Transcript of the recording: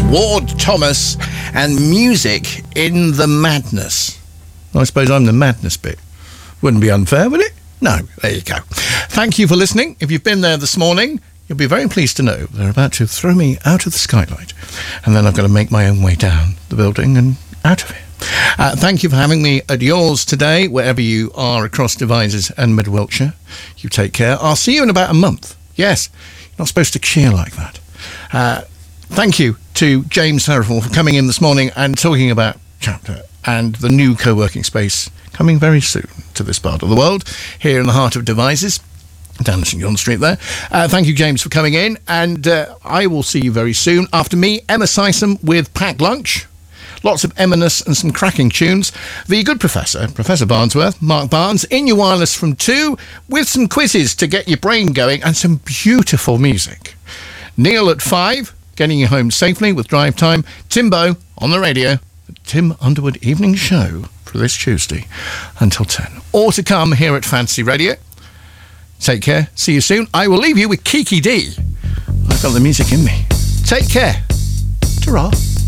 Ward Thomas and Music in the Madness. I suppose I'm the madness bit. Wouldn't be unfair, would it? No, there you go. Thank you for listening. If you've been there this morning, you'll be very pleased to know they're about to throw me out of the skylight, and then I've got to make my own way down the building and out of it. Thank you for having me at yours today, wherever you are across Devizes and Mid Wiltshire. You take care. I'll see you in about a month. Yes, you're not supposed to cheer like that. Thank you to James Hereford for coming in this morning and talking about Chapter and the new co-working space coming very soon to this part of the world, here in the heart of Devizes, down St John Street there. Thank you, James, for coming in, and I will see you very soon. After me, Emma Sysom with Packed Lunch. Lots of Emma-ness and some cracking tunes. The good Professor Barnsworth, Mark Barnes, in your wireless from 2, with some quizzes to get your brain going and some beautiful music. Neil at 5, getting you home safely with Drive Time. Timbo on the radio, the Tim Underwood Evening Show for this Tuesday until 10. All to come here at Fantasy Radio. Take care. See you soon. I will leave you with Kiki D. I've got the music in me. Take care. Ta-ra.